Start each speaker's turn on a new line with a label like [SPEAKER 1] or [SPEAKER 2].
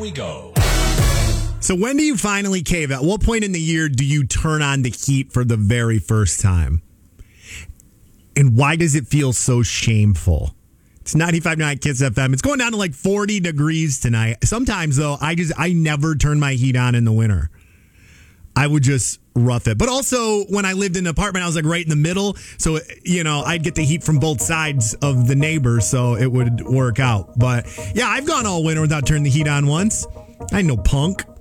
[SPEAKER 1] we go.
[SPEAKER 2] So when do you finally cave? At what point in the year do you turn on the heat for the very first time? And why does it feel so shameful? It's 95.9 Kiss FM. It's going down to like 40 degrees tonight. Sometimes, though, I never turn my heat on in the winter. I would just rough it. But also, when I lived in an apartment, I was like right in the middle. So, I'd get the heat from both sides of the neighbors, so it would work out. But, yeah, I've gone all winter without turning the heat on once. I ain't no punk.